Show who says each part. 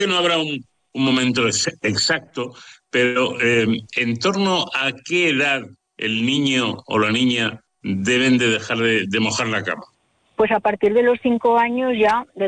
Speaker 1: que no habrá un momento exacto, pero ¿en torno a qué edad el niño o la niña deben de dejar de mojar la cama?
Speaker 2: Pues a partir de los 5 años ya